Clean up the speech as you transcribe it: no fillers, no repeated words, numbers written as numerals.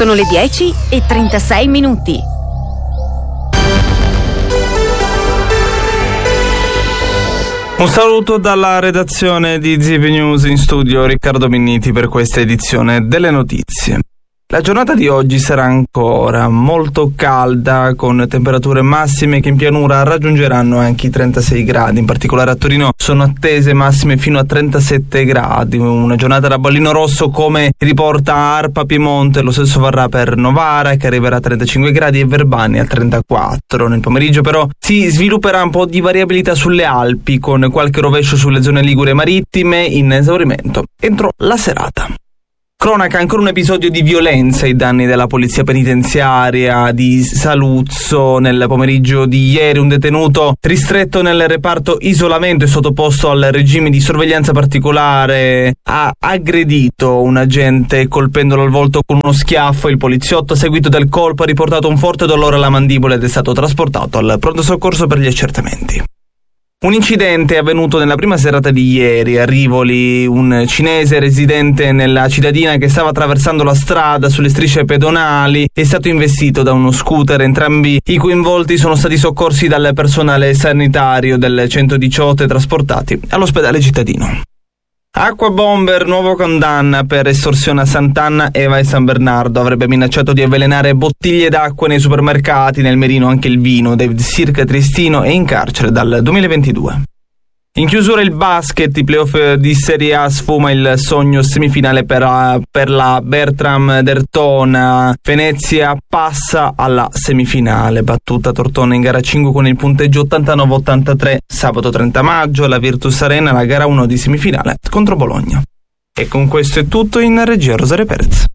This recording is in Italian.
Sono le 10:36. Un saluto dalla redazione di ZIP News, in studio Riccardo Minniti per questa edizione delle notizie. La giornata di oggi sarà ancora molto calda, con temperature massime che in pianura raggiungeranno anche i 36 gradi. In particolare a Torino sono attese massime fino a 37 gradi. Una giornata da bollino rosso, come riporta ARPA Piemonte. Lo stesso varrà per Novara, che arriverà a 35 gradi, e Verbania a 34. Nel pomeriggio però si svilupperà un po' di variabilità sulle Alpi, con qualche rovescio sulle zone ligure marittime, in esaurimento entro la serata. Cronaca, ancora un episodio di violenza ai danni della polizia penitenziaria di Saluzzo. Nel pomeriggio di ieri un detenuto ristretto nel reparto isolamento e sottoposto al regime di sorveglianza particolare ha aggredito un agente colpendolo al volto con uno schiaffo. Il poliziotto, a seguito del colpo, ha riportato un forte dolore alla mandibola ed è stato trasportato al pronto soccorso per gli accertamenti. Un incidente è avvenuto nella prima serata di ieri a Rivoli. Un cinese residente nella cittadina, che stava attraversando la strada sulle strisce pedonali, è stato investito da uno scooter. Entrambi i coinvolti sono stati soccorsi dal personale sanitario del 118 e trasportati all'ospedale cittadino. Acquabomber, nuova condanna per estorsione a Sant'Anna, Eva e San Bernardo. Avrebbe minacciato di avvelenare bottiglie d'acqua nei supermercati. Nel mirino anche il vino. David Sirca, triestino, è in carcere dal 2022. In chiusura il basket, i playoff di Serie A, sfuma il sogno semifinale per la Bertram Derthona. Venezia passa alla semifinale, battuta Tortona in gara 5 con il punteggio 89-83. Sabato 30 maggio alla Virtus Arena la gara 1 di semifinale contro Bologna. E con questo è tutto. In regia Rosario Perez.